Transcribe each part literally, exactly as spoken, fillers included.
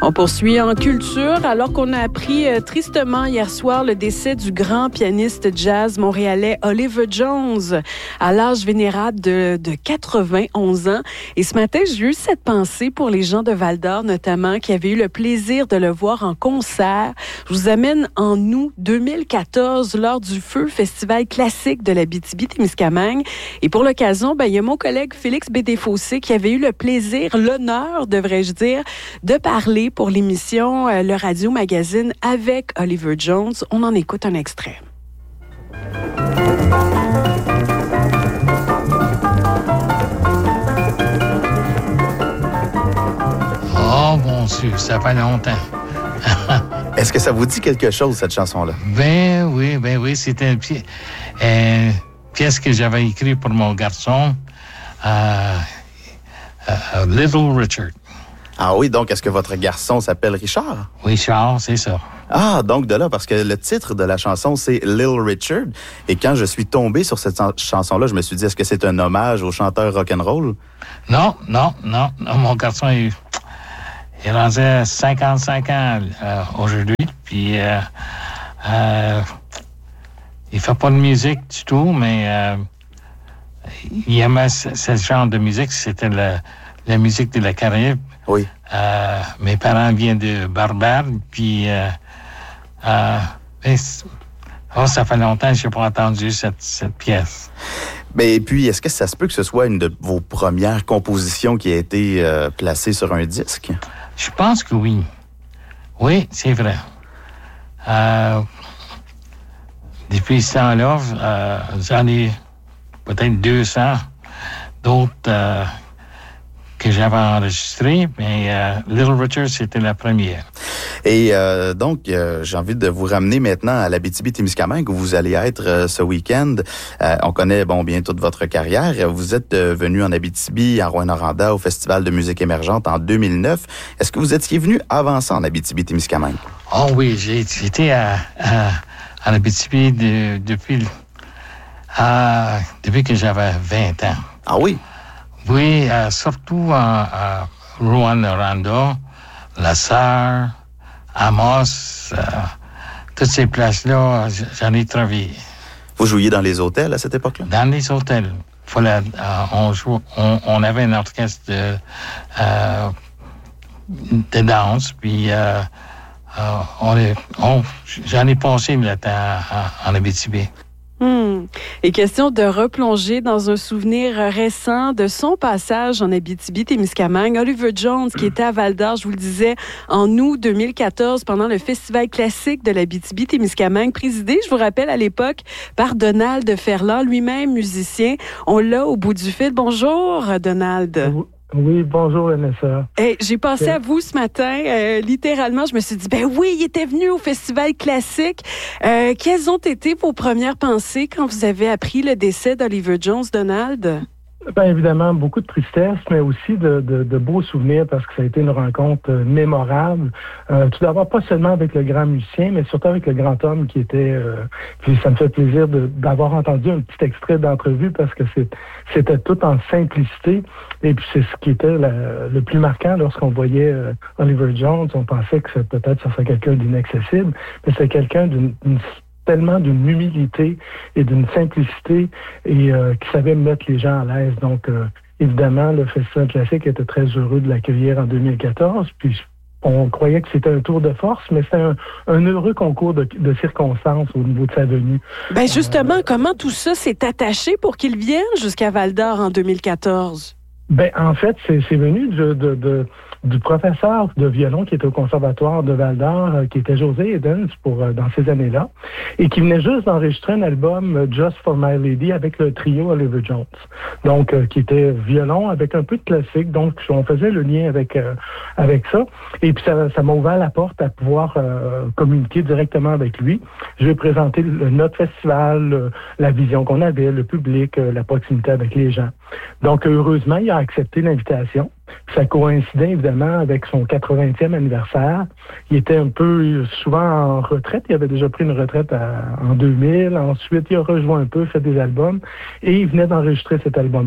On poursuit en culture alors qu'on a appris euh, tristement hier soir le décès du grand pianiste jazz montréalais Oliver Jones à l'âge vénérable de, de quatre-vingt-onze ans. Et ce matin, j'ai eu cette pensée pour les gens de Val-d'Or notamment qui avaient eu le plaisir de le voir en concert. Je vous amène en août deux mille quatorze lors du Feu Festival classique de l'Abitibi-Témiscamingue. Et pour l'occasion, ben, il y a mon collègue Félix Bédé-Fossé qui avait eu le plaisir, l'honneur, devrais-je dire, de parler pour l'émission euh, Le Radio Magazine avec Oliver Jones. On en écoute un extrait. Oh mon Dieu, ça fait longtemps. Est-ce que ça vous dit quelque chose, cette chanson-là? Ben oui, ben oui, c'était une pi- euh, pièce que j'avais écrite pour mon garçon, euh, euh, Little Richard. Ah oui, donc est-ce que votre garçon s'appelle Richard? Oui, Charles, c'est ça. Ah, donc de là, parce que le titre de la chanson, c'est Little Richard. Et quand je suis tombé sur cette chanson-là, je me suis dit, est-ce que c'est un hommage au chanteur rock'n'roll? Non, non, non, non, mon garçon, il, il rendait cinquante-cinq ans euh, aujourd'hui, puis euh, euh, il fait pas de musique du tout, mais euh, il aimait ce, ce genre de musique, c'était la, la musique de la Caraïbe. Oui. Euh, mes parents viennent de Barbade, puis euh, euh, oh, ça fait longtemps que je n'ai pas entendu cette, cette pièce. Ben, et puis, est-ce que ça se peut que ce soit une de vos premières compositions qui a été euh, placée sur un disque? Je pense que oui. Oui, c'est vrai. Euh, depuis ce temps-là, euh, j'en ai peut-être deux cents d'autres euh, que j'avais enregistrés, mais euh, Little Richard, c'était la première. Et euh, donc, euh, j'ai envie de vous ramener maintenant à l'Abitibi-Témiscamingue où vous allez être euh, ce week-end. Euh, on connaît bon bien toute votre carrière. Vous êtes euh, venu en Abitibi, à Rouyn-Noranda, au Festival de musique émergente en deux mille neuf. Est-ce que vous étiez venu avant ça en Abitibi-Témiscamingue? Oh oui, j'ai été à, à, en Abitibi de, depuis, à, depuis que j'avais vingt ans. Ah oui? Oui, euh, surtout à, à Rouyn-Noranda, La Sarre, Amos, euh, toutes ces places-là, j'en ai travaillé. Vous jouiez dans les hôtels à cette époque-là? Dans les hôtels. Fallait, euh, on, joue, on, on avait un orchestre de, euh, de danse, puis euh, euh, on est, on, j'en ai passé le temps en, en Abitibi. Hmm. Et question de replonger dans un souvenir récent de son passage en Abitibi-Témiscamingue. Oliver Jones, qui était à Val-d'Or, je vous le disais, en août deux mille quatorze, pendant le Festival classique de l'Abitibi-Témiscamingue, présidé, je vous rappelle, à l'époque, par Donald Ferland, lui-même musicien. On l'a au bout du fil. Bonjour, Donald. Oui, bonjour, Vanessa. Hey, j'ai pensé à vous ce matin. Euh, littéralement, je me suis dit, ben oui, il était venu au Festival classique. Euh, quelles ont été vos premières pensées quand vous avez appris le décès d'Oliver Jones, Donald? Bien évidemment, beaucoup de tristesse, mais aussi de, de, de beaux souvenirs parce que ça a été une rencontre euh, mémorable. Euh, tout d'abord, pas seulement avec le grand musicien, mais surtout avec le grand homme qui était... Euh, puis ça me fait plaisir de, d'avoir entendu un petit extrait d'entrevue parce que c'est, c'était tout en simplicité. Et puis c'est ce qui était la, le plus marquant lorsqu'on voyait euh, Oliver Jones. On pensait que c'est, peut-être ça serait quelqu'un d'inaccessible, mais c'est quelqu'un d'une... d'une tellement d'une humilité et d'une simplicité et euh, qui savait mettre les gens à l'aise. Donc, euh, évidemment, le Festival classique était très heureux de l'accueillir en deux mille quatorze. Puis, on croyait que c'était un tour de force, mais c'était un, un heureux concours de, de circonstances au niveau de sa venue. Ben justement, euh, comment tout ça s'est attaché pour qu'il vienne jusqu'à Val-d'Or en deux mille quatorze? Ben, en fait, c'est, c'est venu de, de, de, du professeur de violon qui était au Conservatoire de Val-d'Or, euh, qui était José Edens pour, euh, dans ces années-là, et qui venait juste d'enregistrer un album euh, Just for My Lady avec le trio Oliver Jones. Donc, euh, qui était violon avec un peu de classique. Donc, on faisait le lien avec, euh, avec ça. Et puis, ça, ça m'a ouvert la porte à pouvoir euh, communiquer directement avec lui. Je vais présenter le, notre festival, le, la vision qu'on avait, le public, euh, la proximité avec les gens. Donc, heureusement, il a accepté l'invitation. Ça coïncidait évidemment avec son quatre-vingtième anniversaire. Il était un peu souvent en retraite. Il avait déjà pris une retraite à, en deux mille. Ensuite, il a rejoint un peu, fait des albums. Et il venait d'enregistrer cet album-là.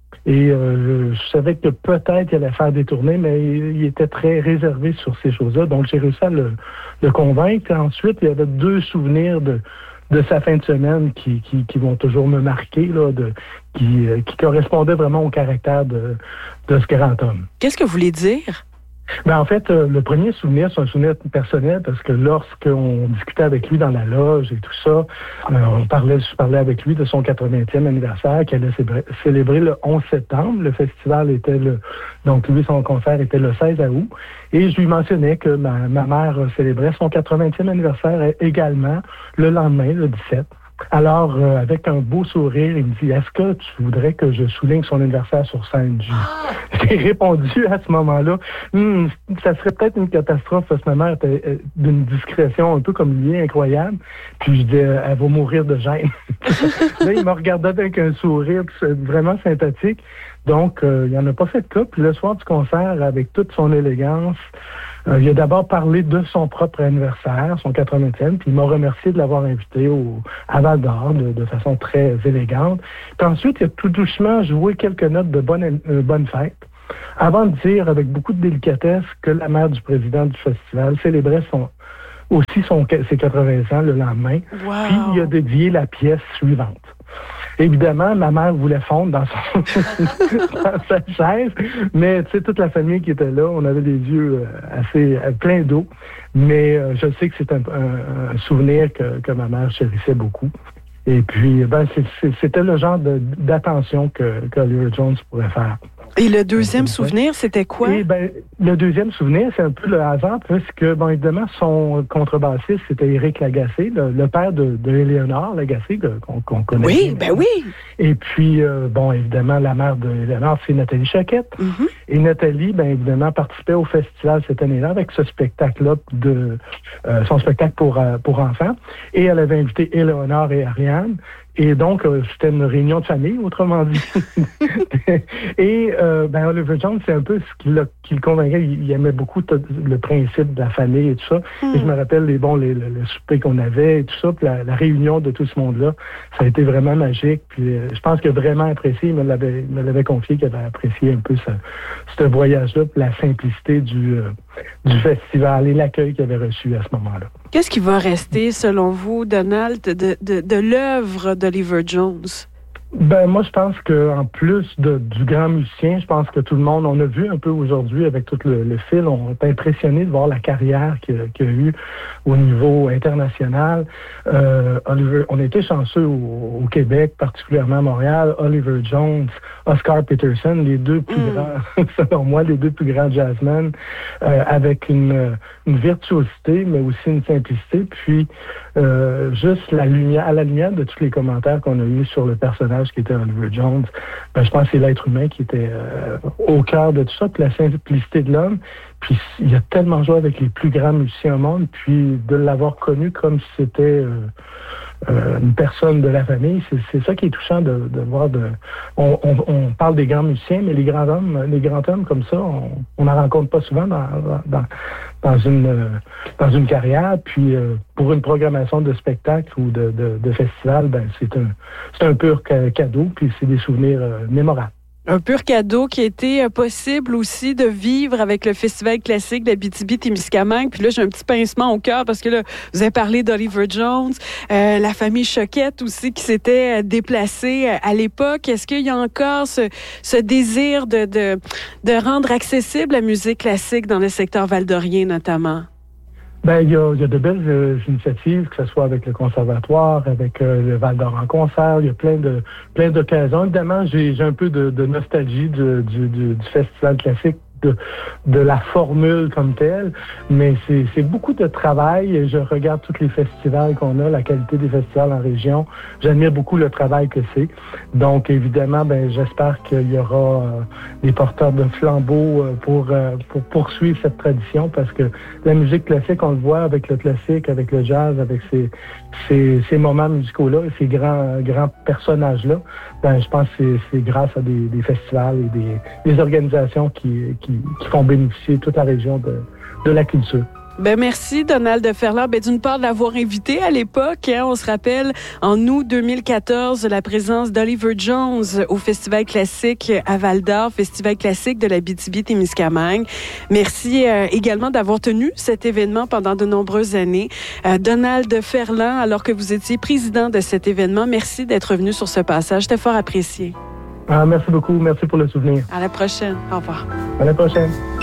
Et euh, je savais que peut-être il allait faire des tournées, mais il, il était très réservé sur ces choses-là. Donc, j'ai réussi à le, le convaincre. Ensuite, il y avait deux souvenirs de, de sa fin de semaine qui, qui, qui vont toujours me marquer, là, de, qui, qui correspondaient vraiment au caractère de, de ce grand homme. Qu'est-ce que vous voulez dire? Ben, en fait, euh, le premier souvenir, c'est un souvenir personnel parce que lorsqu'on discutait avec lui dans la loge et tout ça, euh, on parlait, je parlais avec lui de son quatre-vingtième anniversaire qu'il allait célébrer, célébrer le onze septembre. Le festival était le, donc lui, son concert était le seize août. Et je lui mentionnais que ma, ma mère célébrait son quatre-vingtième anniversaire également le lendemain, le dix-sept. Alors, euh, avec un beau sourire, il me dit « Est-ce que tu voudrais que je souligne son anniversaire sur scène? » J'ai répondu à ce moment-là hm, « Ça serait peut-être une catastrophe parce que ma mère était euh, d'une discrétion un peu comme lui, incroyable. » Puis je dis euh, « Elle va mourir de gêne. » Là, il m'a regardé avec un sourire vraiment sympathique. Donc, euh, il n'en a pas fait de cas. Puis le soir du concert, avec toute son élégance, Euh, il a d'abord parlé de son propre anniversaire, son quatre-vingtième, puis il m'a remercié de l'avoir invité au, à Val-d'Or de, de façon très élégante. Puis ensuite, il a tout doucement joué quelques notes de bonne, euh, bonne fête, avant de dire avec beaucoup de délicatesse que la mère du président du festival célébrait son, aussi son, ses quatre-vingts ans le lendemain. Wow. Puis il a dédié la pièce suivante. Évidemment, ma mère voulait fondre dans, son dans sa chaise, mais tu sais, toute la famille qui était là, on avait les yeux assez pleins d'eau, mais euh, je sais que c'est un, un, un souvenir que, que ma mère chérissait beaucoup. Et puis, ben, c'est, c'est, c'était le genre de, d'attention que, que Oliver Jones pourrait faire. Et le deuxième souvenir, c'était quoi? Et ben, le deuxième souvenir, c'est un peu le hasard, puisque, bon, évidemment, son contrebassiste, c'était Éric Lagacé, le, le père de, de Éléonore Lagacé, que, qu'on, qu'on connaît. Oui, ben oui! Et puis, euh, bon, évidemment, la mère de Éléonore, c'est Nathalie Choquette. Mm-hmm. Et Nathalie, ben évidemment, participait au festival cette année-là avec ce spectacle-là, de euh, son spectacle pour, euh, pour enfants. Et elle avait invité Éléonore et Ariane. Et donc, euh, c'était une réunion de famille, autrement dit. Et euh, ben, Oliver Jones, c'est un peu ce qui, l'a, qui le convainquait. Il, il aimait beaucoup t- le principe de la famille et tout ça. Mm. Et je me rappelle les bons, les, le, le souper qu'on avait et tout ça, puis la, la réunion de tout ce monde-là, ça a été vraiment magique. Puis euh, je pense qu'il a vraiment apprécié, il me l'avait, il me l'avait confié qu'il avait apprécié un peu ce, ce voyage-là, puis la simplicité du, euh, du festival et l'accueil qu'il avait reçu à ce moment-là. Qu'est-ce qui va rester, selon vous, Donald, de, de, de l'œuvre d'Oliver Jones? Ben moi, je pense qu'en plus de, du grand musicien, je pense que tout le monde, on a vu un peu aujourd'hui avec tout le, le fil, on est impressionné de voir la carrière qu'il, qu'il a eue au niveau international. Euh, Oliver, on était chanceux au, au Québec, particulièrement à Montréal. Oliver Jones, Oscar Peterson, les deux plus mm. grands, selon moi, les deux plus grands jazzmen, euh, avec une, une virtuosité, mais aussi une simplicité. Puis euh, juste la lumière, à la lumière de tous les commentaires qu'on a eus sur le personnage qui était Oliver Jones, ben, je pense que c'est l'être humain qui était euh, au cœur de tout ça, puis la simplicité de l'homme. Puis il a tellement joué avec les plus grands musiciens au monde, puis de l'avoir connu comme si c'était euh, euh, une personne de la famille, c'est, c'est ça qui est touchant de, de voir. De, on, on, on parle des grands musiciens, mais les grands hommes, les grands hommes comme ça, on n'en rencontre pas souvent dans, dans, dans, une, dans une carrière. Puis euh, pour une programmation de spectacle ou de, de, de festival, ben c'est un, c'est un pur cadeau, puis c'est des souvenirs euh, mémorables. Un pur cadeau qui a été possible aussi de vivre avec le Festival classique d'Abitibi-Témiscamingue. Puis là, j'ai un petit pincement au cœur parce que là, vous avez parlé d'Oliver Jones, euh, la famille Choquette aussi qui s'était déplacée à l'époque. Est-ce qu'il y a encore ce, ce désir de, de, de rendre accessible la musique classique dans le secteur val-d'orien notamment? Ben, il y a, il y a de belles euh, initiatives, que ce soit avec le conservatoire, avec euh, le Val-d'Or en concert. Il y a plein de plein d'occasions. Évidemment, j'ai, j'ai un peu de, de nostalgie du, du, du, du festival classique, de, de la formule comme telle, mais c'est, c'est beaucoup de travail. Je regarde tous les festivals qu'on a, la qualité des festivals en région. J'admire beaucoup le travail que c'est. Donc, évidemment, ben, j'espère qu'il y aura euh, des porteurs de flambeaux euh, pour, euh, pour poursuivre cette tradition, parce que la musique classique, on le voit avec le classique, avec le jazz, avec ces, ces, ces moments musicaux-là, ces grands, grands personnages-là, ben, je pense que c'est, c'est grâce à des, des festivals et des, des organisations qui, qui, qui font bénéficier toute la région de, de la culture. Ben merci, Donald Ferland. Ben, d'une part, de l'avoir invité à l'époque. Hein, on se rappelle, en août deux mille quatorze, la présence d'Oliver Jones au Festival classique à Val-d'Or, Festival classique de l'Abitibi-Témiscamingue. Merci euh, également d'avoir tenu cet événement pendant de nombreuses années. Euh, Donald Ferland, alors que vous étiez président de cet événement, merci d'être venu sur ce passage. C'était fort apprécié. Ah, merci beaucoup. Merci pour le souvenir. À la prochaine. Au revoir. À la prochaine.